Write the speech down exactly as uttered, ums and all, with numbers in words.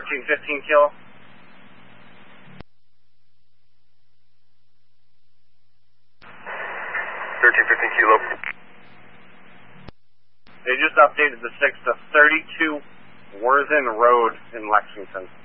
thirteen fifteen kilo. thirteen fifteen kilo. They just updated the six to thirty-two Worthen Road in Lexington.